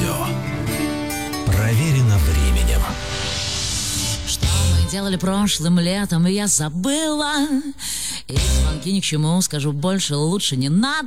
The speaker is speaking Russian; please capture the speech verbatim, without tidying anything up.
Все проверено временем. Что мы делали прошлым летом, я забыла. И звонки ни к чему, скажу больше, лучше не надо.